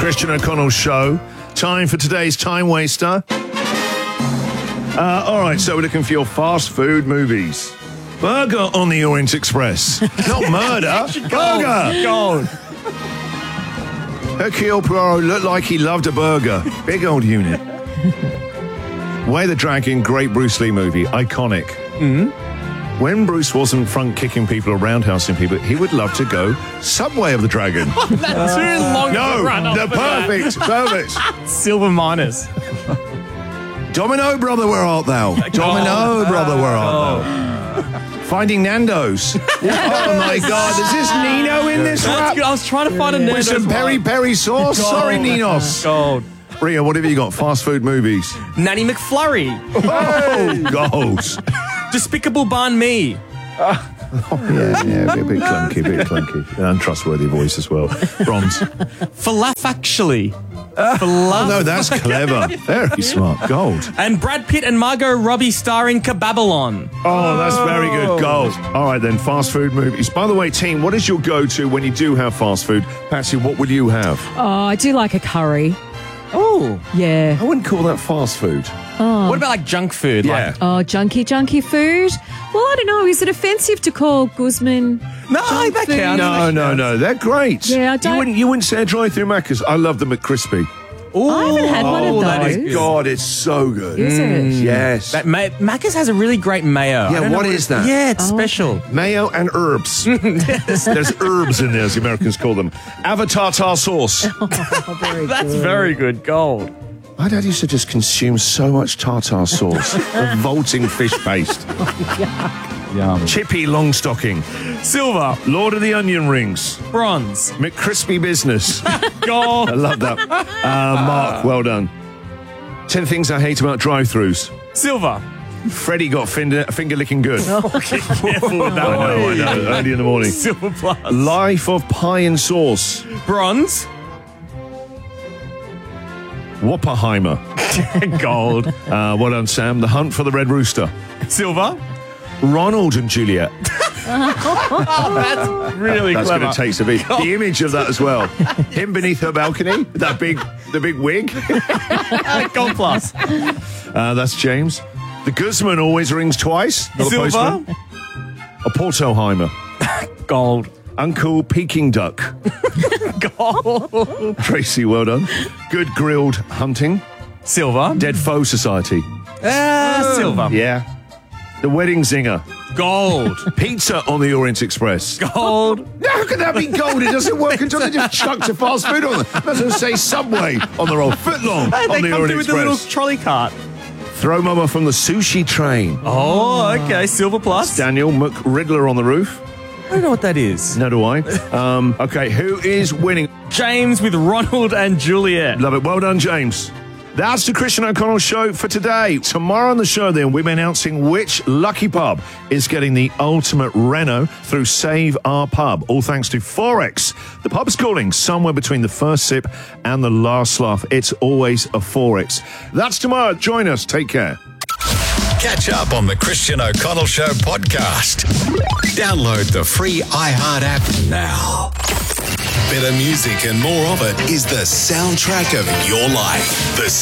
Christian O'Connell Show. Time for today's Time Waster. All right, so we're looking for your fast food movies. Burger on the Orient Express. Not murder. Burger. Gold. Hercule Poirot looked like he loved a burger. Big old unit. Way the Dragon, great Bruce Lee movie. Iconic. When Bruce wasn't front kicking people, roundhousing people, he would love to go Subway of the Dragon. That's too long No, run the perfect. Silver minus. Domino, brother, where art thou? Domino, brother, where art thou? Finding Nando's. Oh, my God. Is this Nino in this That's rap? good. I was trying to find a With some peri-peri sauce? Sorry, Ninos. Gold. Ria, what have you got? Fast food movies. Nanny McFlurry. Oh, goals. Despicable Banh Mi. Yeah, a bit clunky. An untrustworthy voice as well. Bronze. Falafactually. No, that's clever. Very smart. Gold. And Brad Pitt and Margot Robbie starring Kababylon. Oh, that's very good. Gold. All right, then, fast food movies. By the way, team, what is your go-to when you do have fast food? Patsy, what will you have? Oh, I do like a curry. Oh. Yeah. I wouldn't call that fast food. What about like junk food? Yeah. Like, Oh, junky food. Well, I don't know. Is it offensive to call Guzman? no, junk that food? counts. No. They're great. Yeah, I don't- You wouldn't say a drive-through Macca's. I love the McCrispy. Ooh. I haven't had one of that is those. good. God, it's so good. Is it? Yes. That Macca's has a really great mayo. Yeah, I don't know what is that? Yeah, it's special. Mayo and herbs. There's herbs in there, as the Americans call them. Avatar sauce. Oh, very That's good. very good. Gold. My dad used to just consume so much tartar sauce. Revolting fish paste. Yum. Chippy Longstocking. Silver. Lord of the Onion Rings. Bronze. McCrispy Business. Gold. I love that. Mark, well done. 10 things I hate about drive-thrus. Silver. Freddie got finger licking good. Careful with that I know, early in the morning. Silver plus. Life of Pie and Sauce. Bronze. Whopperheimer. Gold. Well done, Sam. The Hunt for the Red Rooster. Silver. Ronald and Juliet. That's really That's clever. going to taste a bit. The image of that as well. Him beneath her balcony, the big wig. Gold plus. That's James. The Guzman always rings twice. Not a Silver. postman. A Portoheimer. Gold. Uncle Peking Duck. Gold. Tracy, well done. Good Grilled Hunting. Silver. Dead Foe Society. Silver. Yeah. The Wedding Zinger. Gold. Pizza on the Orient Express. Gold. Now, how can that be gold? It doesn't work until they just chucked a fast food on them. Might as well say Subway on the roll. Footlong Hey, on they the come Orient through with the little Express. trolley cart. Throw Mama from the sushi train. Oh, okay. Silver plus. Daniel McRiddler on the roof. I don't know what that is. No, do I? Okay, who is winning? James with Ronald and Juliet. Love it. Well done, James. That's the Christian O'Connell Show for today. Tomorrow on the show, then, we'll be announcing which lucky pub is getting the ultimate reno through Save Our Pub. All thanks to Forex. The pub's calling somewhere between the first sip and the last laugh. It's always a Forex. That's tomorrow. Join us. Take care. Catch up on the Christian O'Connell Show podcast. Download the free iHeart app now. Better music and more of it is the soundtrack of your life. The